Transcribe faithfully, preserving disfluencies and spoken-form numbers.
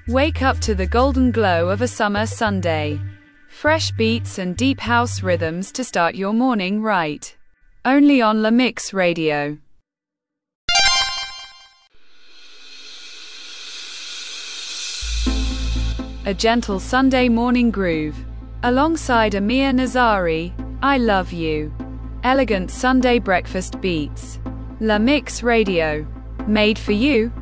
Wake up to the golden glow of a summer Sunday. Fresh beats and deep house rhythms to start your morning right. Only on La Mix Radio. A gentle Sunday morning groove. Alongside Amir Nazari, I Love You. Elegant Sunday breakfast beats. La Mix Radio. Made for you,